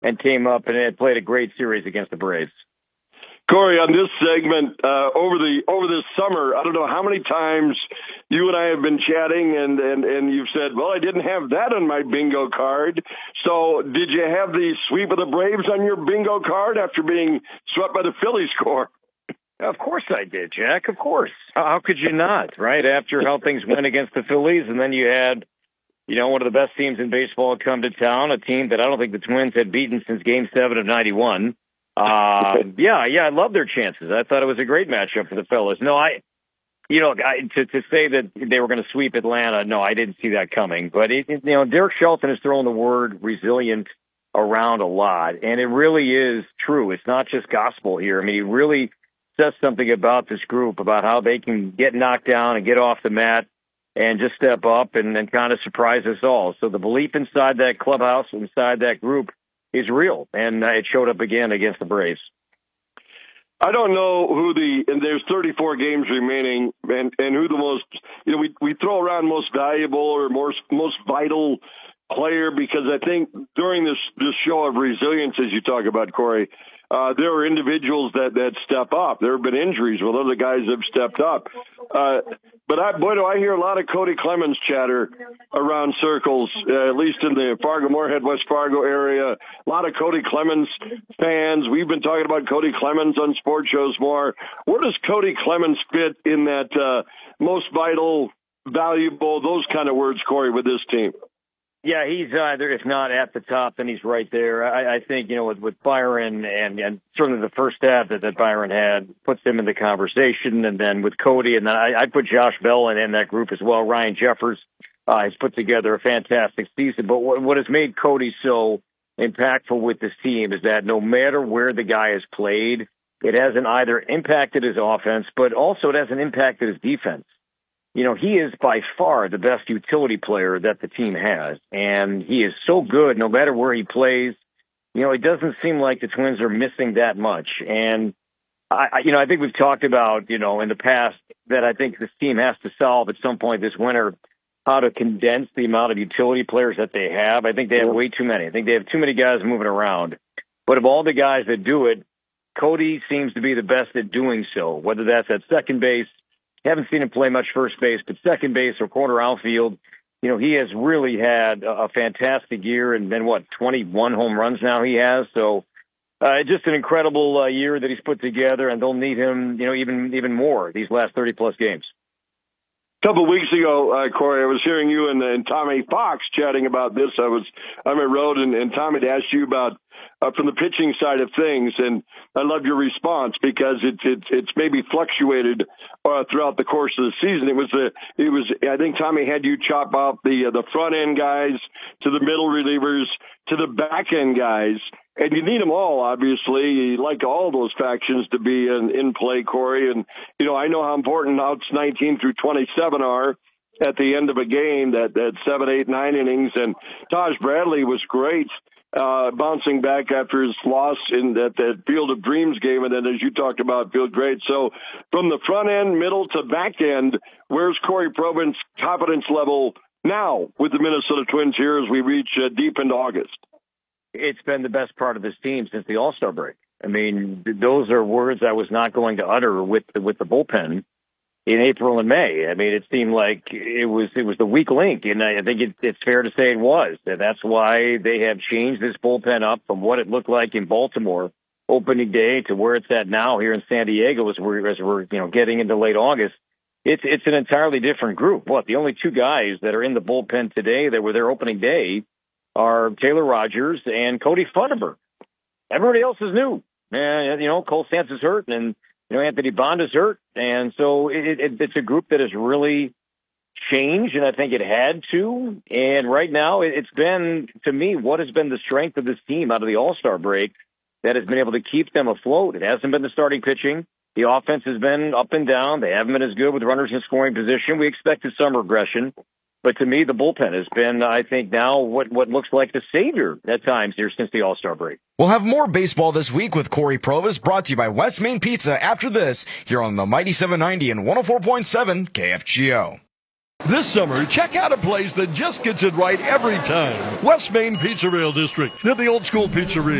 and came up and had played a great series against the Braves. Corey, on this segment, over this summer, I don't know how many times you and I have been chatting, and you've said, well, I didn't have that on my bingo card. So did you have the sweep of the Braves on your bingo card after being swept by the Phillies score? Of course I did, Jack. Of course. How could you not, right? After how things went against the Phillies, and then you had, one of the best teams in baseball come to town, a team that I don't think the Twins had beaten since Game 7 of 91. I love their chances. I thought it was a great matchup for the fellas. No, to say that they were going to sweep Atlanta, no, I didn't see that coming. But Derek Shelton has thrown the word resilient around a lot, and it really is true. It's not just gospel here. I mean, he really says something about this group, about how they can get knocked down and get off the mat and just step up and then kind of surprise us all. So the belief inside that clubhouse, inside that group, is real, and it showed up again against the Braves. I don't know and there's 34 games remaining, and who the most, we throw around most valuable or most vital player, because I think during this show of resilience, as you talk about, Corey, there are individuals that step up. There have been injuries. Well, other guys have stepped up. But do I hear a lot of Cody Clemens chatter around circles, at least in the Fargo-Moorhead, West Fargo area. A lot of Cody Clemens fans. We've been talking about Cody Clemens on sports shows more. Where does Cody Clemens fit in that most vital, valuable, those kind of words, Corey, with this team? Yeah, he's either, if not at the top, then he's right there. I think, with Byron and certainly the first half that Byron had puts him in the conversation. And then with Cody, and then I'd put Josh Bell in that group as well. Ryan Jeffers has put together a fantastic season. But what has made Cody so impactful with this team is that no matter where the guy has played, it hasn't either impacted his offense, but also it hasn't impacted his defense. He is by far the best utility player that the team has, and he is so good no matter where he plays. It doesn't seem like the Twins are missing that much. And I think we've talked about, in the past that I think this team has to solve at some point this winter how to condense the amount of utility players that they have. I think they have way too many. I think they have too many guys moving around. But of all the guys that do it, Cody seems to be the best at doing so, whether that's at second base. Haven't seen him play much first base, but second base or corner outfield, he has really had a fantastic year, and then 21 home runs now he has. So just an incredible year that he's put together, and they'll need him, even more these last 30-plus games. A couple of weeks ago, Corey, I was hearing you and Tommy Fox chatting about this. I'm at road, and Tommy had asked you about from the pitching side of things, and I love your response because it's maybe fluctuated throughout the course of the season. It was I think Tommy had you chop out the front end guys to the middle relievers to the back end guys. And you need them all, obviously. You like all those factions to be in play, Corey. And, I know how important outs 19 through 27 are at the end of a game, that 7, 8, 9 innings. And Taj Bradley was great, bouncing back after his loss in that Field of Dreams game. And then, as you talked about, feel great. So from the front end, middle to back end, where's Corey Provin's confidence level now with the Minnesota Twins here as we reach deep into August? It's been the best part of this team since the All-Star break. I mean, those are words I was not going to utter with the bullpen in April and May. I mean, it seemed like it was the weak link, and I think it's fair to say it was. And that's why they have changed this bullpen up from what it looked like in Baltimore opening day to where it's at now here in San Diego as we're getting into late August. It's an entirely different group. The only two guys that are in the bullpen today that were there opening day are Taylor Rogers and Cody Funderburk. Everybody else is new. Cole Stantz is hurt, and Anthony Bond is hurt, and so it's a group that has really changed, and I think it had to. And right now, it's been, to me, what has been the strength of this team out of the All-Star break that has been able to keep them afloat. It hasn't been the starting pitching. The offense has been up and down. They haven't been as good with runners in scoring position. We expected some regression. But to me, the bullpen has been, I think, now what looks like the savior at times here since the All-Star break. We'll have more baseball this week with Corey Provus, brought to you by West Main Pizza after this, here on the Mighty 790 and 104.7 KFGO. This summer, check out a place that just gets it right every time. West Main Pizzeria District. They're the old school pizzeria.